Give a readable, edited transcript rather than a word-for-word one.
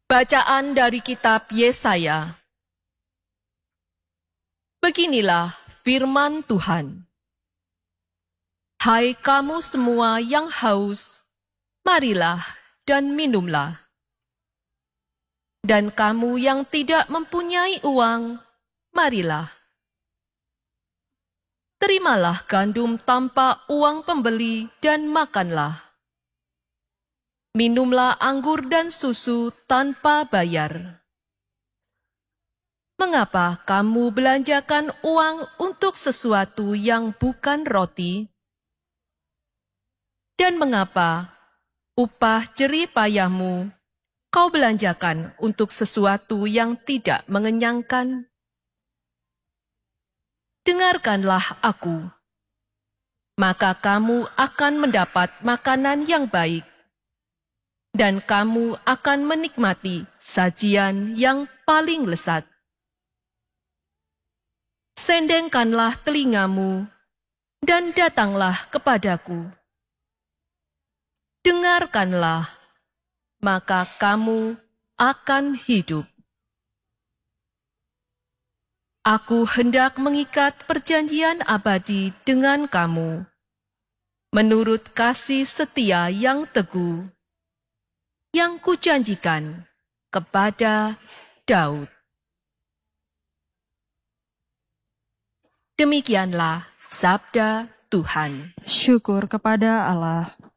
Bacaan dari kitab Yesaya. Beginilah firman Tuhan. Hai kamu semua yang haus, marilah dan minumlah. Dan kamu yang tidak mempunyai uang, marilah. Terimalah gandum tanpa uang pembeli dan makanlah. Minumlah anggur dan susu tanpa bayar. Mengapa kamu belanjakan uang untuk sesuatu yang bukan roti? Dan mengapa upah jerih payahmu kau belanjakan untuk sesuatu yang tidak mengenyangkan? Dengarkanlah aku, maka kamu akan mendapat makanan yang baik, dan kamu akan menikmati sajian yang paling lezat. Sendengkanlah telingamu, dan datanglah kepadaku. Dengarkanlah, maka kamu akan hidup. Aku hendak mengikat perjanjian abadi dengan kamu, menurut kasih setia yang teguh, yang kujanjikan kepada Daud. Demikianlah sabda Tuhan. Syukur kepada Allah.